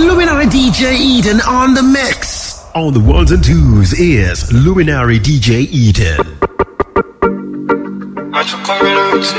Luminary DJ Eden on the mix. On the ones and twos is Luminary DJ Eden.